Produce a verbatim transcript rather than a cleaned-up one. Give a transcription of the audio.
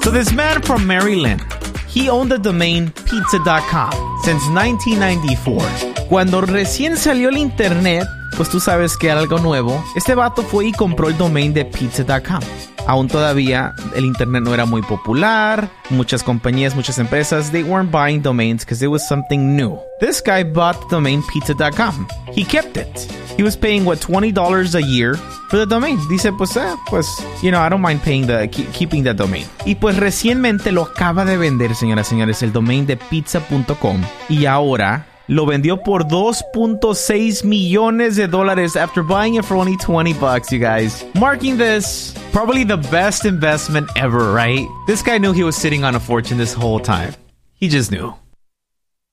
So this man from Maryland, he owned the domain pizza dot com since nineteen ninety-four. Cuando recién salió el internet, pues tú sabes que era algo nuevo, este vato fue y compró el domain de pizza dot com. Aún todavía el internet no era muy popular. Muchas compañías, muchas empresas, they weren't buying domains because it was something new. This guy bought the domain pizza dot com. He kept it. He was paying, what, twenty dollars a year for the domain. Dice, pues, eh, pues, you know, I don't mind paying the, keep, keeping that domain. Y pues recientemente lo acaba de vender, señoras y señores, el domain de pizza punto com. Y ahora lo vendió por dos punto seis millones de dólares after buying it for only twenty bucks, you guys. Marking this probably the best investment ever, right? This guy knew he was sitting on a fortune this whole time. He just knew.